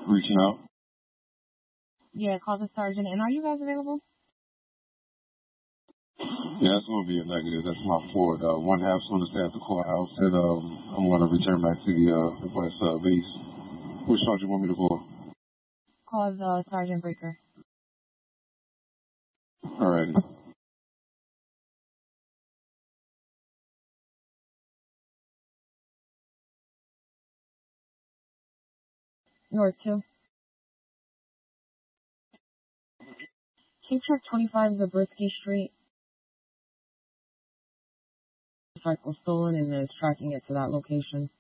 reaching out. Yeah, call the sergeant. And are you guys available? Yeah, that's going to be a negative. That's my fault. One half's going to stay at the courthouse, and I'm going to return back to the West base. Which sergeant you want me to call? Call the Sergeant Breaker. All right. North 2. Cape Truck 25 Zabriskie Street. The truck was stolen and is tracking it to that location.